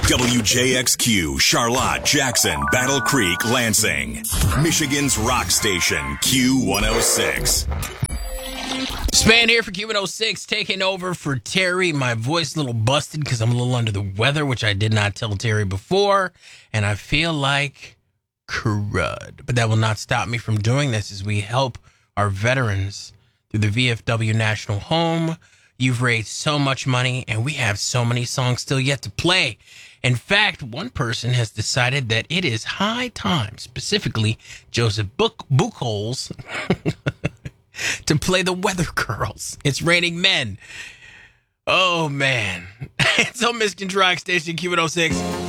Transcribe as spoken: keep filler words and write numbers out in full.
W J X Q, Charlotte, Jackson, Battle Creek, Lansing. Michigan's rock station, Q one oh six. Span here for Q one oh six, taking over for Terry. My voice a little busted because I'm a little under the weather, which I did not tell Terry before. And I feel like crud. But that will not stop me from doing this as we help our veterans through the V F W National Home. You've raised so much money, and we have so many songs still yet to play. In fact, one person has decided that it is high time, specifically Joseph Book Buchholz, to play the Weather Girls. It's Raining Men. Oh, man. It's on Michigan's rock station, Q one oh six.